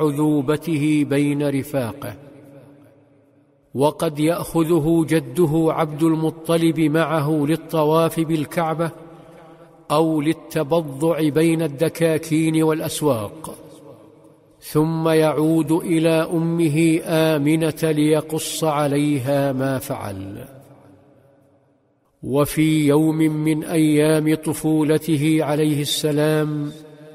عذوبته بين رفاقه. وقد يأخذه جده عبد المطلب معه للطواف بالكعبة أو للتبضع بين الدكاكين والأسواق، ثم يعود إلى أمه آمنة ليقص عليها ما فعل. وفي يوم من أيام طفولته عليه السلام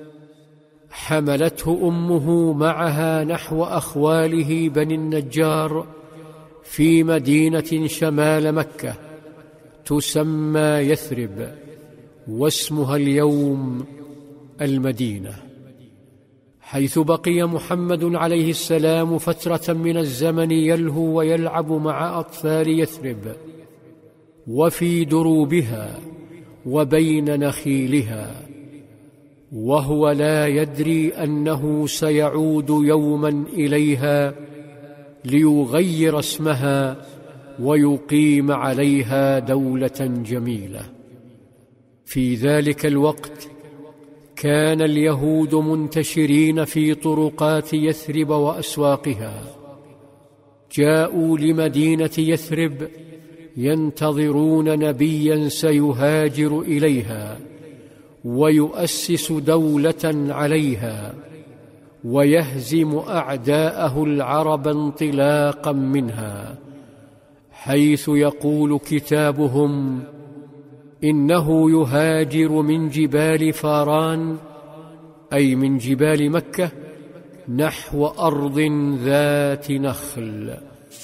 حملته أمه معها نحو أخواله بني النجار في مدينة شمال مكة تسمى يثرب، واسمها اليوم المدينة، حيث بقي محمد عليه السلام فترة من الزمن يلهو ويلعب مع أطفال يثرب وفي دروبها وبين نخيلها، وهو لا يدري أنه سيعود يوما إليها ليغير اسمها ويقيم عليها دولة جميلة. في ذلك الوقت كان اليهود منتشرين في طرقات يثرب وأسواقها، جاءوا لمدينة يثرب ينتظرون نبيا سيهاجر إليها ويؤسس دولة عليها ويهزم أعداءه العرب انطلاقا منها، حيث يقول كتابهم إنه يهاجر من جبال فاران، أي من جبال مكة، نحو أرض ذات نخل.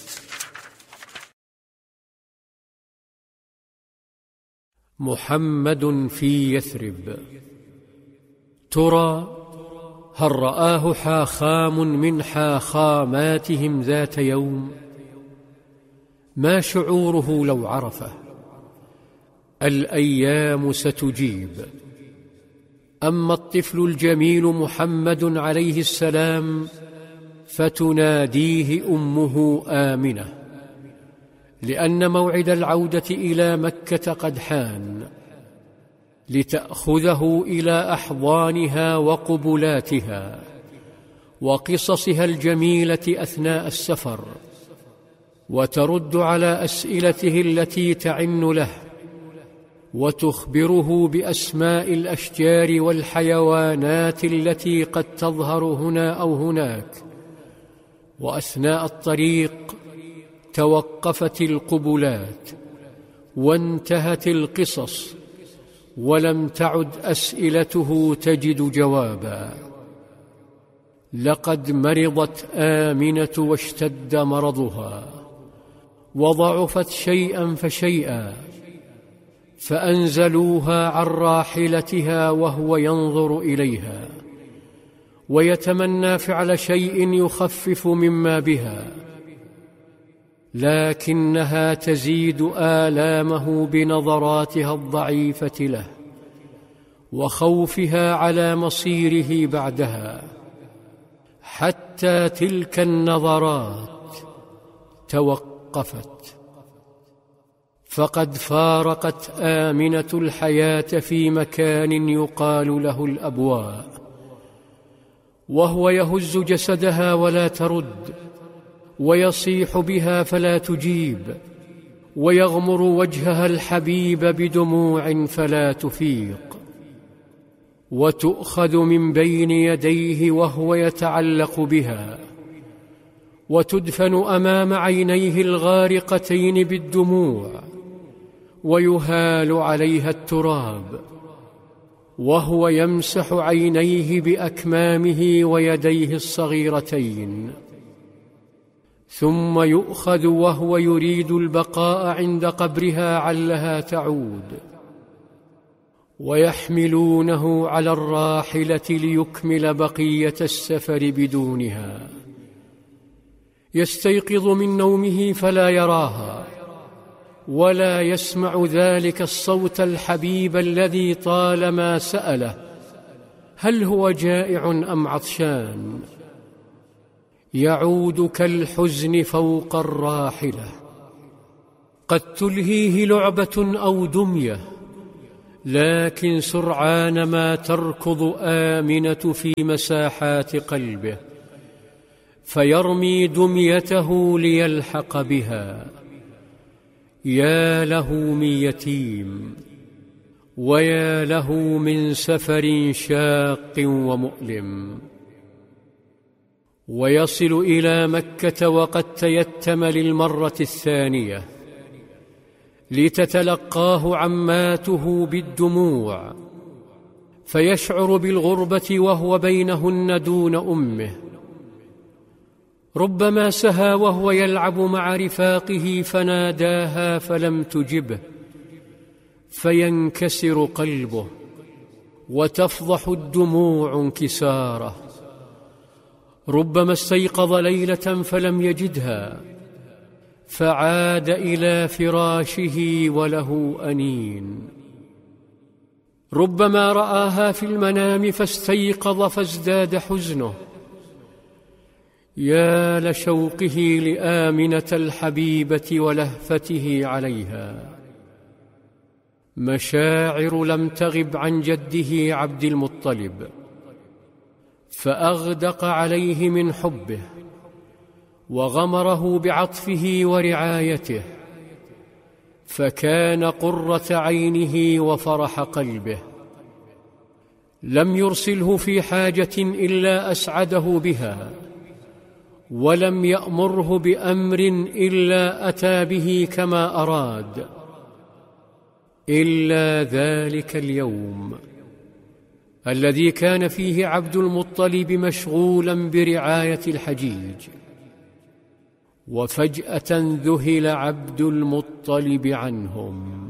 محمد في يثرب. ترى هل رآه حاخام من حاخاماتهم ذات يوم؟ ما شعوره لو عرفه؟ الأيام ستجيب. أما الطفل الجميل محمد عليه السلام فتناديه أمه آمنة، لأن موعد العودة إلى مكة قد حان، لتأخذه إلى أحضانها وقبلاتها وقصصها الجميلة أثناء السفر، وترد على أسئلته التي تعن له، وتخبره بأسماء الأشجار والحيوانات التي قد تظهر هنا أو هناك. وأثناء الطريق توقفت القبلات وانتهت القصص، ولم تعد أسئلته تجد جوابا. لقد مرضت آمنة واشتد مرضها وضعفت شيئا فشيئا، فأنزلوها عن راحلتها وهو ينظر إليها ويتمنى فعل شيء يخفف مما بها، لكنها تزيد آلامه بنظراتها الضعيفة له وخوفها على مصيره بعدها، حتى تلك النظرات توقفت. فقد فارقت آمنة الحياة في مكان يقال له الأبواء، وهو يهز جسدها ولا ترد، ويصيح بها فلا تجيب، ويغمر وجهها الحبيب بدموع فلا تفيق، وتؤخذ من بين يديه وهو يتعلق بها، وتدفن أمام عينيه الغارقتين بالدموع، ويهال عليها التراب وهو يمسح عينيه بأكمامه ويديه الصغيرتين، ثم يؤخذ وهو يريد البقاء عند قبرها علها تعود، ويحملونه على الراحلة ليكمل بقية السفر بدونها. يستيقظ من نومه فلا يراها ولا يسمع ذلك الصوت الحبيب الذي طالما سأله هل هو جائع أم عطشان. يعود كالحزن فوق الراحلة، قد تلهيه لعبة أو دمية، لكن سرعان ما تركض آمنة في مساحات قلبه فيرمي دميته ليلحق بها. يا له من يتيم، ويا له من سفر شاق ومؤلم. ويصل إلى مكة وقد تيتم للمرة الثانية، لتتلقاه عماته بالدموع، فيشعر بالغربة وهو بينهن دون أمه. ربما سهى وهو يلعب مع رفاقه فناداها فلم تجبه، فينكسر قلبه وتفضح الدموع انكساره. ربما استيقظ ليلة فلم يجدها، فعاد إلى فراشه وله أنين. ربما رآها في المنام فاستيقظ فازداد حزنه. يا لشوقه لآمنة الحبيبة ولهفته عليها. مشاعر لم تغب عن جده عبد المطلب، فأغدق عليه من حبه وغمره بعطفه ورعايته، فكان قرة عينه وفرح قلبه. لم يرسله في حاجة إلا أسعده بها، ولم يأمره بأمر إلا أتى به كما أراد، إلا ذلك اليوم الذي كان فيه عبد المطلب مشغولا برعاية الحجيج. وفجأة ذهل عبد المطلب عنهم.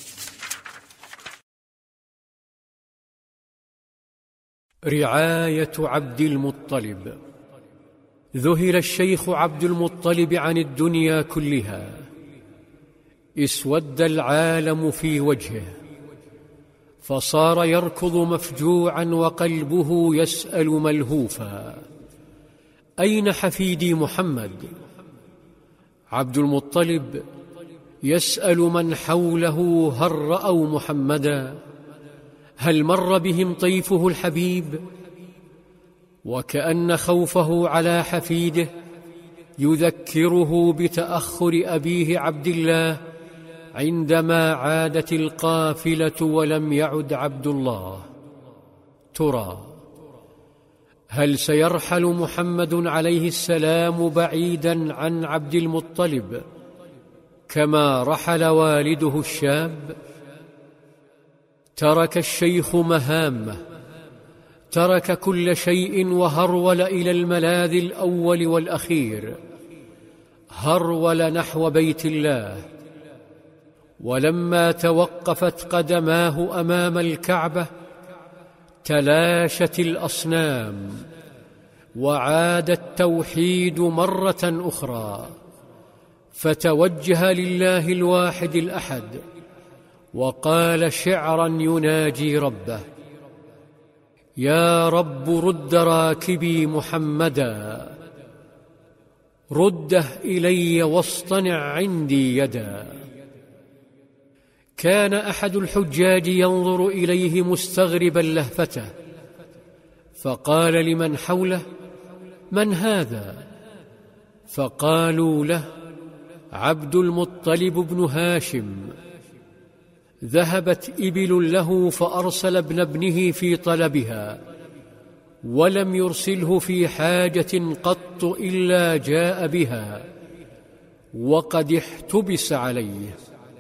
رعاية عبد المطلب. ذهل الشيخ عبد المطلب عن الدنيا كلها، اسود العالم في وجهه، فصار يركض مفجوعا وقلبه يسأل ملهوفا: أين حفيدي محمد؟ عبد المطلب يسأل من حوله: هل رأوا محمدا؟ هل مر بهم طيفه الحبيب؟ وكأن خوفه على حفيده يذكره بتأخر أبيه عبد الله عندما عادت القافلة ولم يعد عبد الله. ترى هل سيرحل محمد عليه السلام بعيدا عن عبد المطلب كما رحل والده الشاب؟ ترك الشيخ مهامه، ترك كل شيء وهرول إلى الملاذ الأول والأخير، هرول نحو بيت الله. ولما توقفت قدماه أمام الكعبة تلاشت الأصنام، وعاد التوحيد مرة أخرى، فتوجه لله الواحد الأحد وقال شعرا يناجي ربه: يا رب رد راكبي محمدا، رده إلي واصطنع عندي يدا. كان أحد الحجاج ينظر إليه مستغربا لهفته، فقال لمن حوله: من هذا؟ فقالوا له: عبد المطلب بن هاشم. ذهبت إبل له فأرسل ابنه في طلبها، ولم يرسله في حاجة قط إلا جاء بها، وقد احتبس عليه.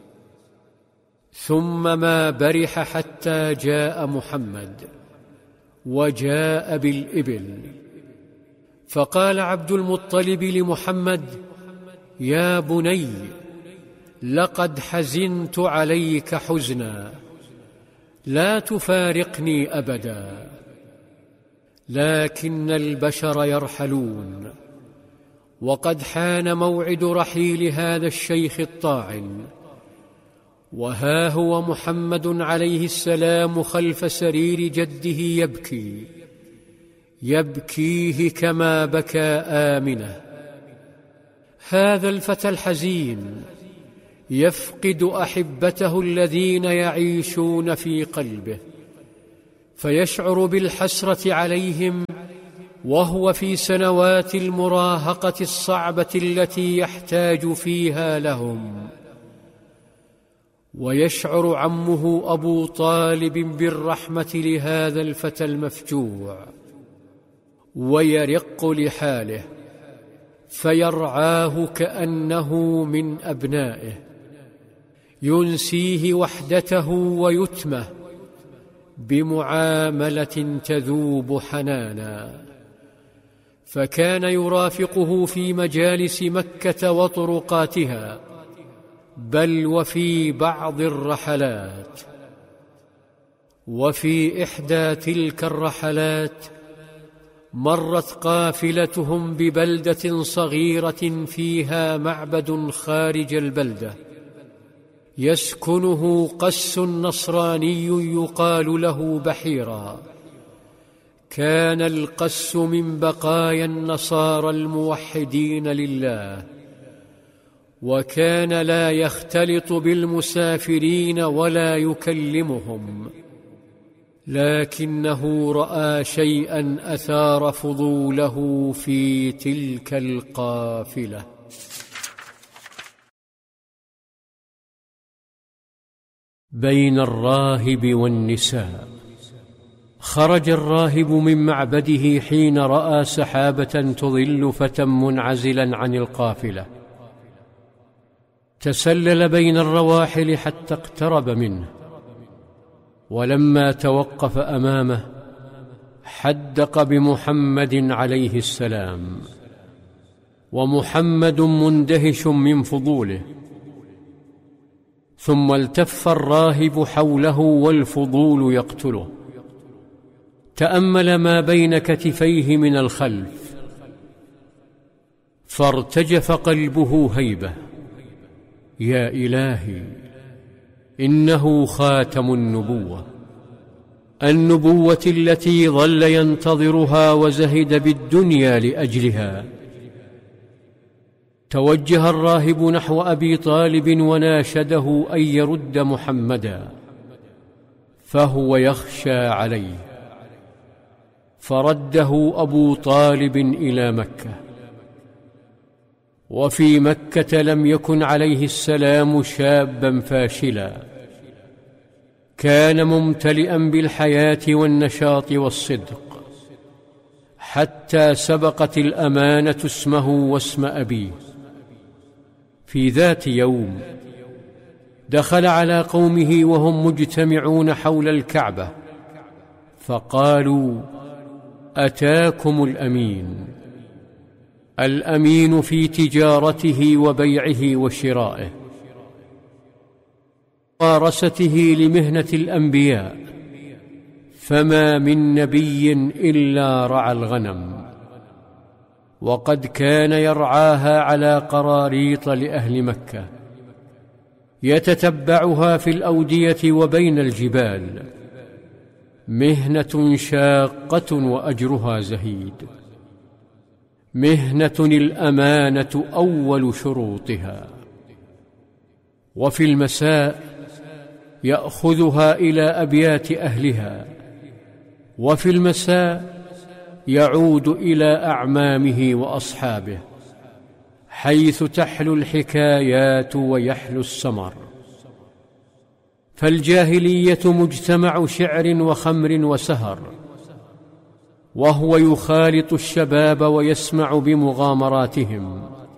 ثم ما برح حتى جاء محمد، وجاء بالإبل. فقال عبد المطلب لمحمد: يا بني، لقد حزنت عليك حزنا، لا تفارقني أبدا. لكن البشر يرحلون، وقد حان موعد رحيل هذا الشيخ الطاعن، وها هو محمد عليه السلام خلف سرير جده يبكي، يبكيه كما بكى آمنة. هذا الفتى الحزين يفقد أحبته الذين يعيشون في قلبه، فيشعر بالحسرة عليهم وهو في سنوات المراهقة الصعبة التي يحتاج فيها لهم. ويشعر عمه أبو طالب بالرحمة لهذا الفتى المفجوع، ويرق لحاله، فيرعاه كأنه من أبنائه، ينسيه وحدته ويتمه بمعاملة تذوب حنانا. فكان يرافقه في مجالس مكة وطرقاتها، بل وفي بعض الرحلات. وفي إحدى تلك الرحلات مرت قافلتهم ببلدة صغيرة فيها معبد خارج البلدة يسكنه قس نصراني يقال له بحيرا. كان القس من بقايا النصارى الموحدين لله، وكان لا يختلط بالمسافرين ولا يكلمهم، لكنه رأى شيئا أثار فضوله في تلك القافلة. بين الراهب والنساء. خرج الراهب من معبده حين رأى سحابة تظل فتى منعزلا عن القافلة، تسلل بين الرواحل حتى اقترب منه، ولما توقف أمامه حدق بمحمد عليه السلام، ومحمد مندهش من فضوله. ثم التف الراهب حوله والفضول يقتله، تأمل ما بين كتفيه من الخلف، فارتجف قلبه هيبة. يا إلهي، إنه خاتم النبوة التي ظل ينتظرها وزهد بالدنيا لأجلها. توجه الراهب نحو أبي طالب وناشده أن يرد محمدا، فهو يخشى عليه، فرده أبو طالب إلى مكة. وفي مكة لم يكن عليه السلام شابا فاشلا، كان ممتلئا بالحياة والنشاط والصدق، حتى سبقت الأمانة اسمه واسم أبيه. في ذات يوم دخل على قومه وهم مجتمعون حول الكعبة، فقالوا: أتاكم الأمين في تجارته وبيعه وشرائه، ممارسته لمهنة الأنبياء، فما من نبي إلا رعى الغنم، وقد كان يرعاها على قراريط لأهل مكة، يتتبعها في الأودية وبين الجبال، مهنة شاقة وأجرها زهيد، مهنة الأمانة أول شروطها. وفي المساء يأخذها إلى أبيات أهلها، وفي المساء يعود إلى أعمامه وأصحابه، حيث تحلو الحكايات ويحلو السمر. فالجاهلية مجتمع شعر وخمر وسهر، وهو يخالط الشباب ويسمع بمغامراتهم،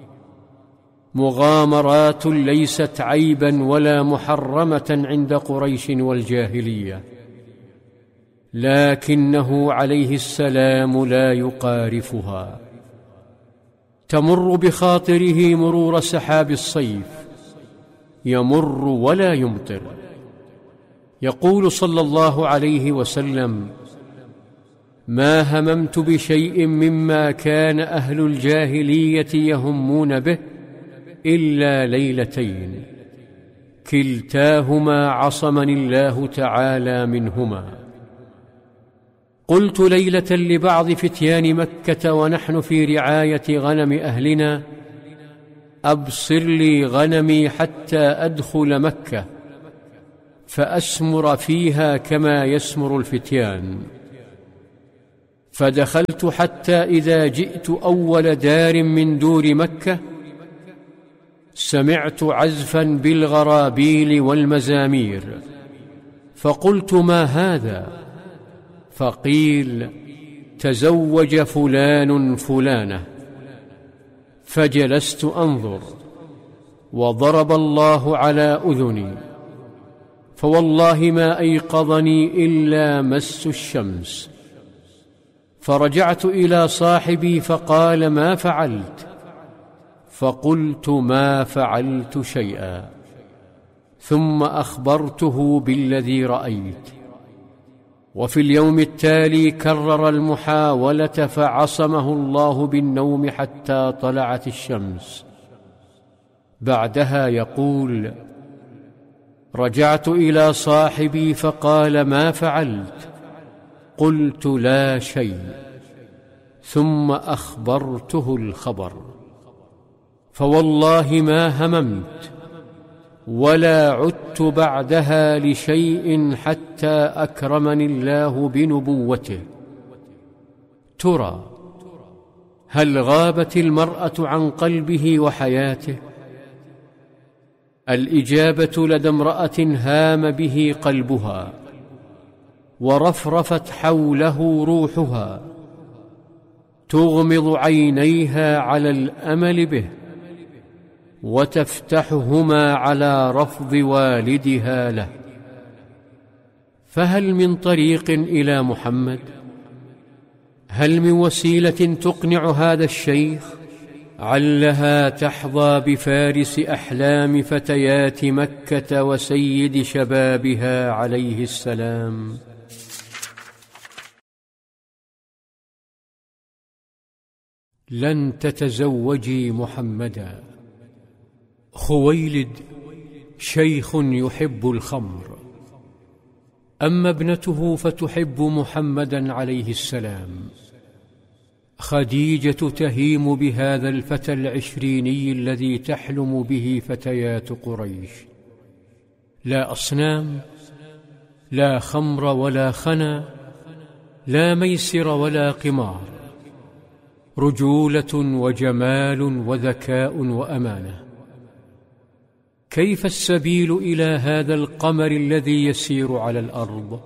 مغامرات ليست عيبا ولا محرمة عند قريش والجاهلية، لكنه عليه السلام لا يقارفها، تمر بخاطره مرور سحاب الصيف، يمر ولا يمطر. يقول صلى الله عليه وسلم: ما هممت بشيء مما كان أهل الجاهلية يهمون به إلا ليلتين، كلتاهما عصمني الله تعالى منهما. قلت ليلة لبعض فتيان مكة ونحن في رعاية غنم أهلنا: أبصر لي غنمي حتى أدخل مكة فأسمر فيها كما يسمر الفتيان. فدخلت حتى إذا جئت أول دار من دور مكة سمعت عزفا بالغرابيل والمزامير، فقلت: ما هذا؟ فقيل: تزوج فلان فلانة. فجلست أنظر، وضرب الله على أذني، فوالله ما أيقظني إلا مس الشمس. فرجعت إلى صاحبي فقال: ما فعلت؟ فقلت: ما فعلت شيئا. ثم أخبرته بالذي رأيت. وفي اليوم التالي كرر المحاولة، فعصمه الله بالنوم حتى طلعت الشمس. بعدها يقول: رجعت إلى صاحبي فقال: ما فعلت؟ قلت: لا شيء. ثم أخبرته الخبر، فوالله ما هممت ولا عدت بعدها لشيء حتى أكرمني الله بنبوته. ترى هل غابت المرأة عن قلبه وحياته؟ الإجابة لدى امرأة هام به قلبها ورفرفت حوله روحها، تغمض عينيها على الأمل به وتفتحهما على رفض والدها له. فهل من طريق إلى محمد؟ هل من وسيلة تقنع هذا الشيخ؟ علها تحظى بفارس أحلام فتيات مكة وسيد شبابها عليه السلام. لن تتزوجي محمدا. خويلد شيخ يحب الخمر، أما ابنته فتحب محمدا عليه السلام. خديجة تهيم بهذا الفتى العشريني الذي تحلم به فتيات قريش. لا أصنام، لا خمر ولا خنا، لا ميسر ولا قمار، رجولة وجمال وذكاء وأمانة. كيف السبيل إلى هذا القمر الذي يسير على الأرض؟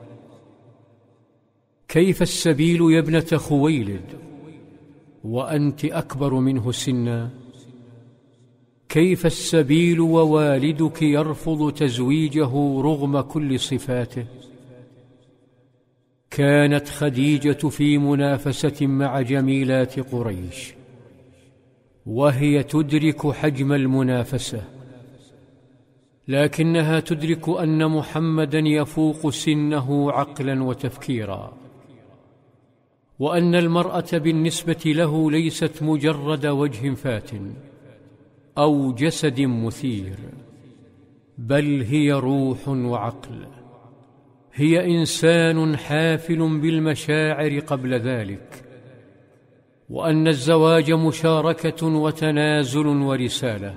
كيف السبيل يا ابنة خويلد وأنت أكبر منه سنا؟ كيف السبيل ووالدك يرفض تزويجه رغم كل صفاته؟ كانت خديجة في منافسة مع جميلات قريش، وهي تدرك حجم المنافسة، لكنها تدرك أن محمدا يفوق سنه عقلا وتفكيرا، وأن المرأة بالنسبة له ليست مجرد وجه فات أو جسد مثير، بل هي روح وعقل، هي إنسان حافل بالمشاعر قبل ذلك، وأن الزواج مشاركة وتنازل ورسالة.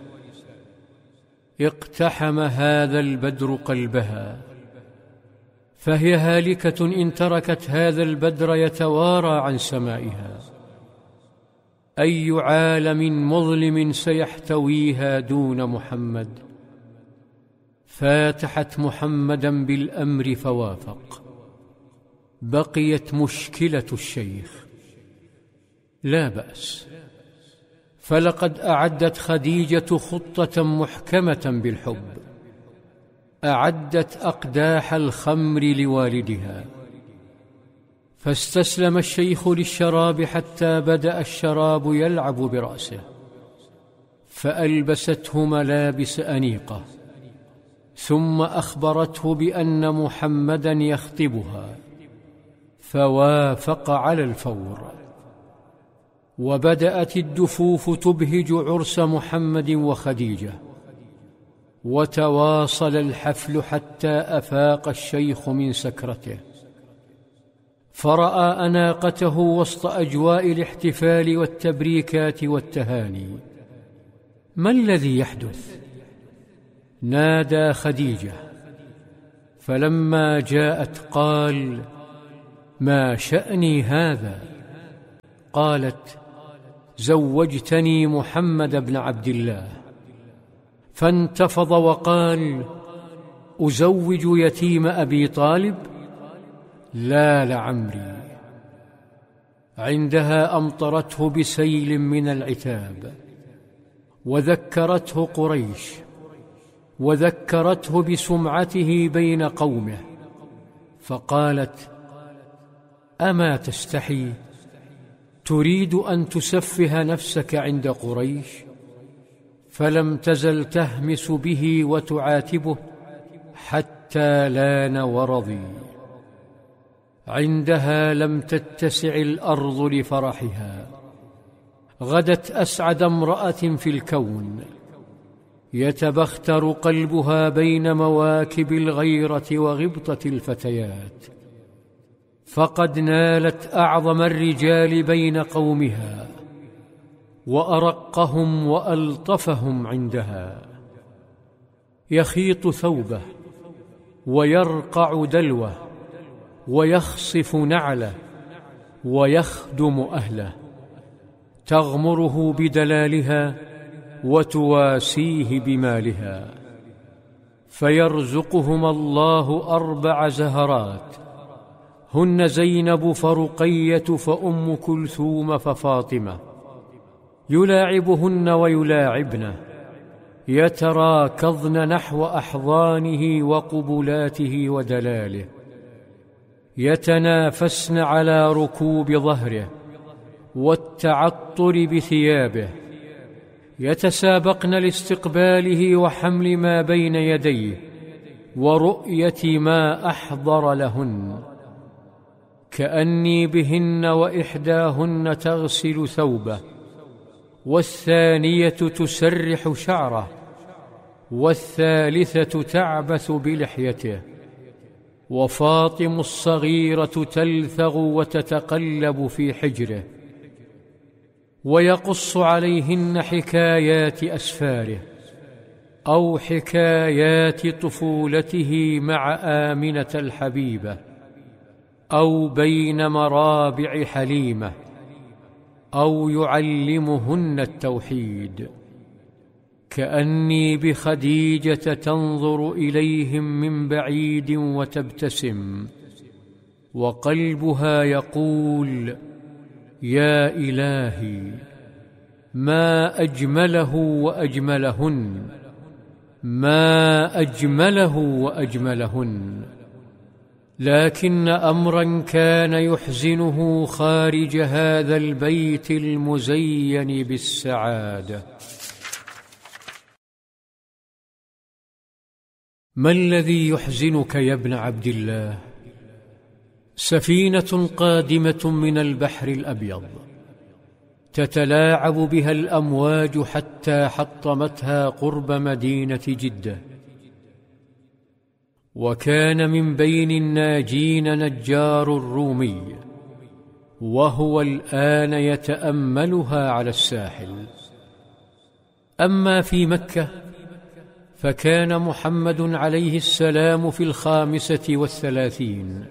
اقتحم هذا البدر قلبها، فهي هالكة إن تركت هذا البدر يتوارى عن سمائها. أي عالم مظلم سيحتويها دون محمد؟ فاتحت محمدا بالأمر فوافق. بقيت مشكلة الشيخ. لا بأس، فلقد أعدت خديجة خطة محكمة بالحب. أعدت أقداح الخمر لوالدها، فاستسلم الشيخ للشراب حتى بدأ الشراب يلعب برأسه، فألبسته ملابس أنيقة، ثم أخبرته بأن محمدا يخطبها، فوافق على الفور. وبدأت الدفوف تبهج عرس محمد وخديجة، وتواصل الحفل حتى أفاق الشيخ من سكرته، فرأى أناقته وسط أجواء الاحتفال والتبريكات والتهاني. ما الذي يحدث؟ نادى خديجة، فلما جاءت قال: ما شأني هذا؟ قالت: زوجتني محمد بن عبد الله. فانتفض وقال: أزوج يتيم أبي طالب؟ لا لعمري. عندها أمطرته بسيل من العتاب، وذكرته قريش، وذكرته بسمعته بين قومه، فقالت: أما تستحي؟ تريد أن تسفه نفسك عند قريش؟ فلم تزل تهمس به وتعاتبه حتى لان ورضي. عندها لم تتسع الأرض لفرحها. غدت أسعد امرأة في الكون، يتبختر قلبها بين مواكب الغيرة وغبطة الفتيات، فقد نالت أعظم الرجال بين قومها، وأرقهم وألطفهم عندها. يخيط ثوبه، ويرقع دلوه، ويخصف نعله، ويخدم أهله. تغمره بدلالها، وتواسيه بمالها. فيرزقهما الله 4 زهرات، هن زينب فرقية فأم كلثوم ففاطمة، يلاعبهن ويلاعبنه، يتراكضن نحو أحضانه وقبلاته ودلاله، يتنافسن على ركوب ظهره والتعطر بثيابه، يتسابقن لاستقباله وحمل ما بين يديه ورؤية ما أحضر لهن. كأني بهن وإحداهن تغسل ثوبه، والثانية تسرح شعره، والثالثة تعبث بلحيته، وفاطم الصغيرة تلثغ وتتقلب في حجره، ويقص عليهن حكايات أسفاره أو حكايات طفولته مع آمنة الحبيبة، أو بين مرابع حليمة، أو يعلمهن التوحيد. كأني بخديجة تنظر إليهم من بعيد وتبتسم، وقلبها يقول: يا إلهي، ما أجمله وأجملهن، ما أجمله وأجملهن. لكن أمرا كان يحزنه خارج هذا البيت المزين بالسعادة. ما الذي يحزنك يا ابن عبد الله؟ سفينة قادمة من البحر الأبيض، تتلاعب بها الأمواج حتى حطمتها قرب مدينة جدة، وكان من بين الناجين نجار الرومي، وهو الآن يتأملها على الساحل. أما في مكة فكان محمد عليه السلام في 35،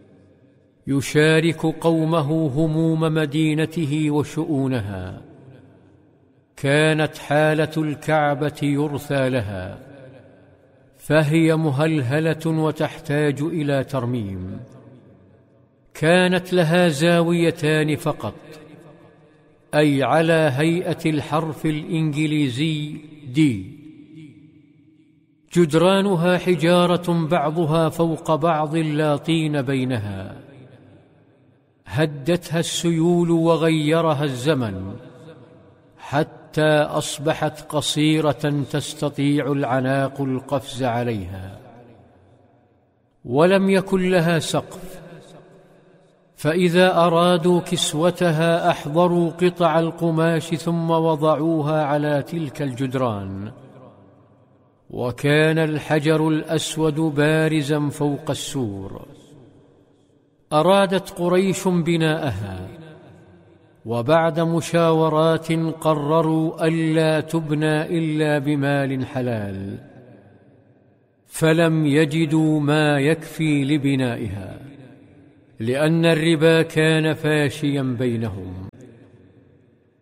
يشارك قومه هموم مدينته وشؤونها. كانت حالة الكعبة يرثى لها، فهي مهلهلة وتحتاج إلى ترميم. كانت لها زاويتان فقط، أي على هيئة الحرف الإنجليزي D. جدرانها حجارة بعضها فوق بعض لا طين بينها. هدتها السيول وغيرها الزمن حتى أصبحت قصيرة تستطيع العناق القفز عليها، ولم يكن لها سقف، فإذا أرادوا كسوتها أحضروا قطع القماش ثم وضعوها على تلك الجدران. وكان الحجر الأسود بارزا فوق السور. أرادت قريش بناءها، وبعد مشاورات قرروا ألا تبنى إلا بمال حلال، فلم يجدوا ما يكفي لبنائها، لأن الربا كان فاشيا بينهم.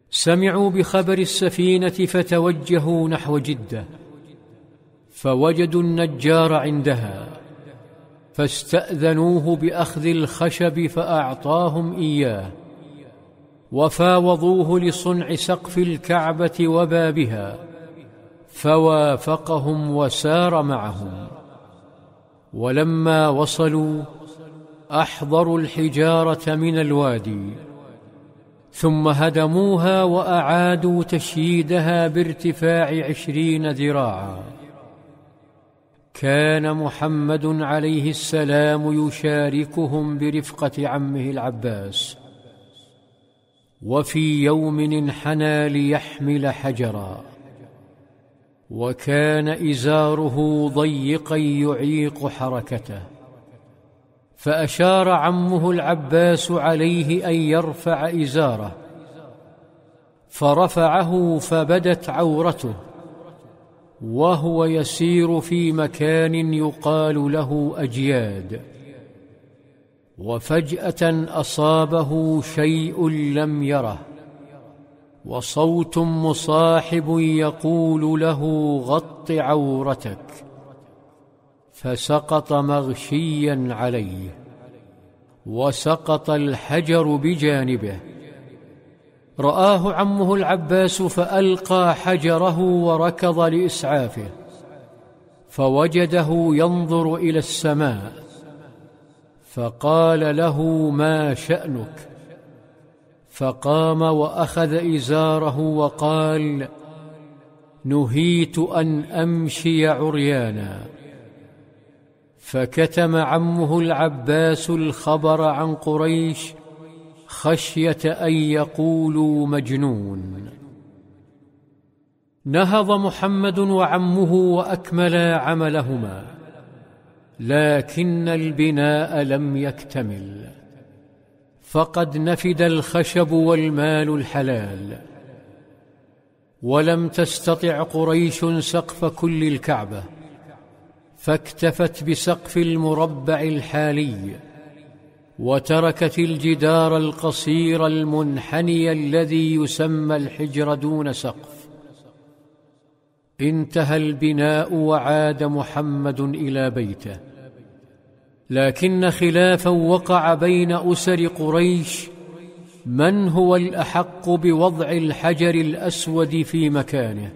سمعوا بخبر السفينة فتوجهوا نحو جدة، فوجدوا النجار عندها، فاستأذنوه بأخذ الخشب فأعطاهم إياه، وفاوضوه لصنع سقف الكعبة وبابها، فوافقهم وسار معهم. ولما وصلوا أحضروا الحجارة من الوادي، ثم هدموها وأعادوا تشييدها بارتفاع 20 ذراعا. كان محمد عليه السلام يشاركهم برفقة عمه العباس، وفي يوم انحنى ليحمل حجرا، وكان إزاره ضيقا يعيق حركته، فأشار عمه العباس عليه أن يرفع إزاره، فرفعه فبدت عورته، وهو يسير في مكان يقال له أجياد، وفجأة أصابه شيء لم يره، وصوت مصاحب يقول له: غط عورتك، فسقط مغشيا عليه، وسقط الحجر بجانبه. رآه عمه العباس فألقى حجره وركض لإسعافه، فوجده ينظر إلى السماء، فقال له: ما شأنك؟ فقام وأخذ إزاره وقال: نهيت أن أمشي عريانا. فكتم عمه العباس الخبر عن قريش خشية أن يقولوا مجنون. نهض محمد وعمه وأكملا عملهما، لكن البناء لم يكتمل، فقد نفد الخشب والمال الحلال، ولم تستطع قريش سقف كل الكعبة، فاكتفت بسقف المربع الحالي، وتركت الجدار القصير المنحني الذي يسمى الحجر دون سقف. انتهى البناء وعاد محمد إلى بيته، لكن خلافا وقع بين أسر قريش من هو الأحق بوضع الحجر الأسود في مكانه.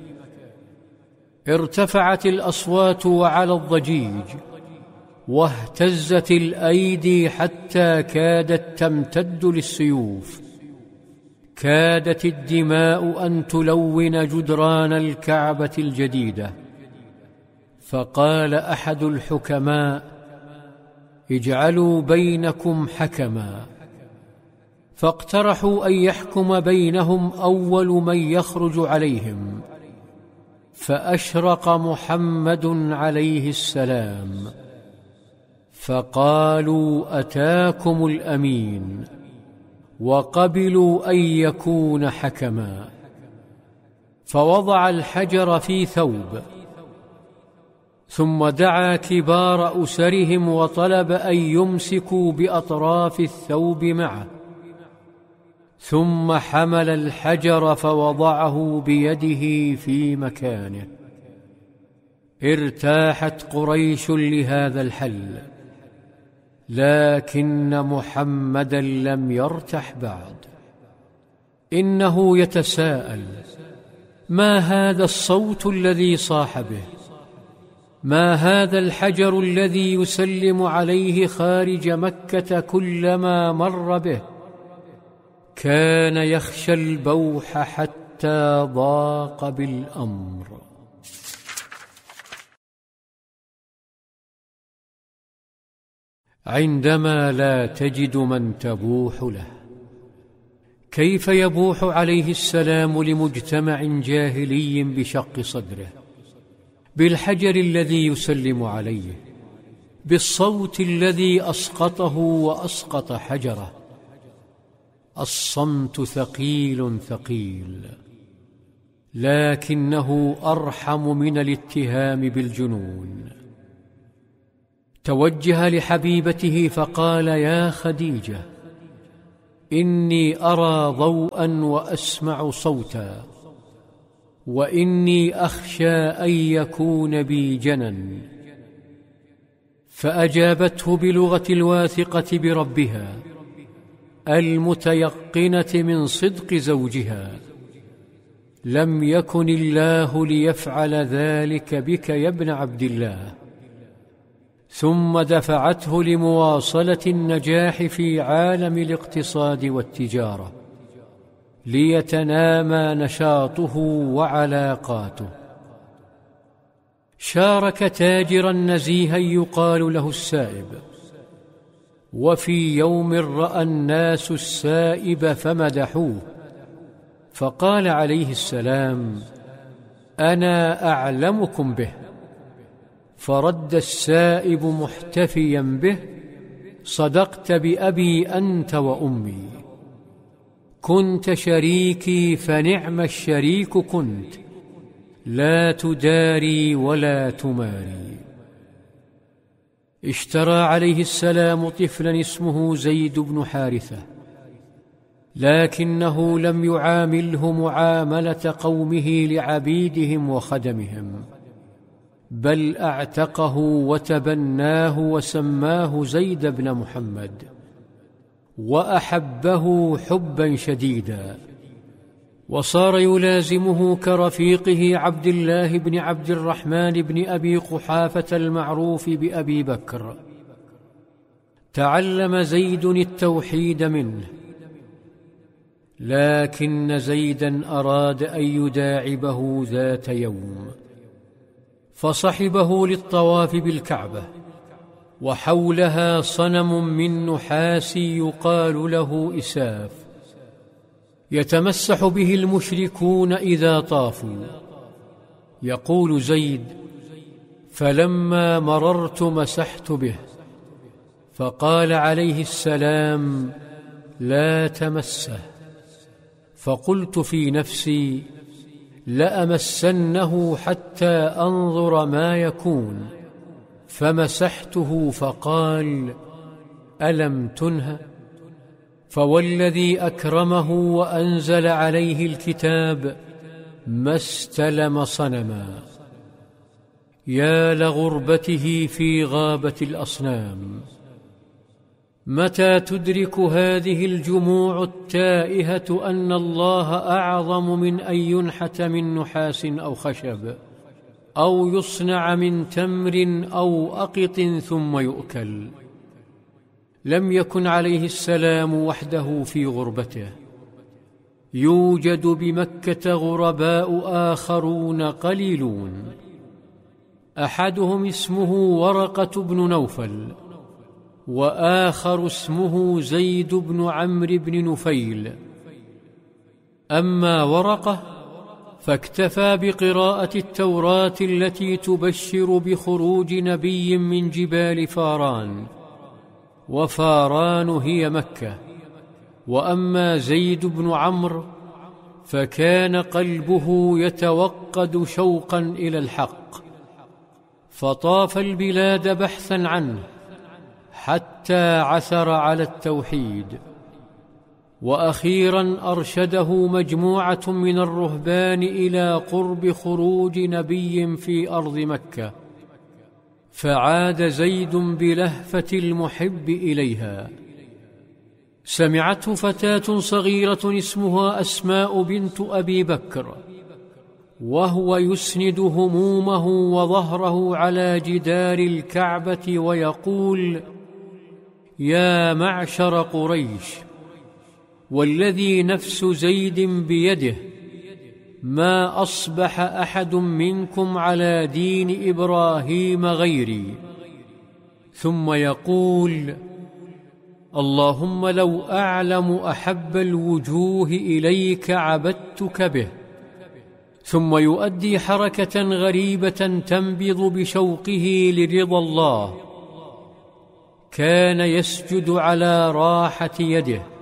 ارتفعت الأصوات وعلى الضجيج، واهتزت الأيدي حتى كادت تمتد للسيوف، كادت الدماء أن تلون جدران الكعبة الجديدة. فقال أحد الحكماء: اجعلوا بينكم حكما. فاقترحوا أن يحكم بينهم أول من يخرج عليهم، فأشرق محمد عليه السلام، فقالوا: أتاكم الأمين، وقبلوا أن يكون حكما. فوضع الحجر في ثوب، ثم دعا كبار أسرهم وطلب أن يمسكوا بأطراف الثوب معه، ثم حمل الحجر فوضعه بيده في مكانه. ارتاحت قريش لهذا الحل، لكن محمدا لم يرتح بعد. إنه يتساءل: ما هذا الصوت الذي صاح به؟ ما هذا الحجر الذي يسلم عليه خارج مكة كلما مر به؟ كان يخشى البوح حتى ضاق بالأمر. عندما لا تجد من تبوح له. كيف يبوح عليه السلام لمجتمع جاهلي بشق صدره، بالحجر الذي يسلم عليه، بالصوت الذي أسقطه وأسقط حجره؟ الصمت ثقيل ثقيل، لكنه أرحم من الاتهام بالجنون. توجه لحبيبته فقال: يا خديجة، إني أرى ضوءا وأسمع صوتا، وإني أخشى أن يكون بي جنن. فأجابته بلغة الواثقة بربها المتيقنة من صدق زوجها: لم يكن الله ليفعل ذلك بك يا ابن عبد الله. ثم دفعته لمواصلة النجاح في عالم الاقتصاد والتجارة ليتنامى نشاطه وعلاقاته. شارك تاجرا نزيها يقال له السائب، وفي يوم رأى الناس السائب فمدحوه، فقال عليه السلام: أنا أعلمكم به. فرد السائب محتفيا به: صدقت بأبي أنت وأمي، كنت شريكي فنعم الشريك كنت، لا تداري ولا تماري. اشترى عليه السلام طفلا اسمه زيد بن حارثة، لكنه لم يعامله معاملة قومه لعبيدهم وخدمهم، بل اعتقه وتبناه وسماه زيد بن محمد، وأحبه حبا شديدا، وصار يلازمه كرفيقه عبد الله بن عبد الرحمن بن أبي قحافة المعروف بأبي بكر. تعلم زيد التوحيد منه، لكن زيدا أراد أن يداعبه ذات يوم، فصحبه للطواف بالكعبة، وحولها صنم من نحاس يقال له إساف، يتمسح به المشركون إذا طافوا. يقول زيد: فلما مررت مسحت به، فقال عليه السلام: لا تمسه. فقلت في نفسي: لأمسنه حتى أنظر ما يكون، فمسحته، فقال: ألم تنه؟ فوالذي أكرمه وأنزل عليه الكتاب ما استلم صنما. يا لغربته في غابة الأصنام. متى تدرك هذه الجموع التائهة أن الله أعظم من أن ينحت من نحاس أو خشب، أو يصنع من تمر أو أقط ثم يؤكل؟ لم يكن عليه السلام وحده في غربته، يوجد بمكة غرباء آخرون قليلون. أحدهم اسمه ورقة بن نوفل، وآخر اسمه زيد بن عمرو بن نفيل. أما ورقة فاكتفى بقراءة التوراة التي تبشر بخروج نبي من جبال فاران، وفاران هي مكة. وأما زيد بن عمرو فكان قلبه يتوقد شوقا إلى الحق، فطاف البلاد بحثا عنه حتى عثر على التوحيد. وأخيرا أرشده مجموعة من الرهبان إلى قرب خروج نبي في أرض مكة، فعاد زيد بلهفة المحب إليها. سمعته فتاة صغيرة اسمها أسماء بنت أبي بكر، وهو يسند همومه وظهره على جدار الكعبة ويقول: يا معشر قريش، والذي نفس زيد بيده ما أصبح أحد منكم على دين إبراهيم غيري. ثم يقول: اللهم لو أعلم أحب الوجوه إليك عبدتك به. ثم يؤدي حركة غريبة تنبض بشوقه لرضا الله. كان يسجد على راحة يده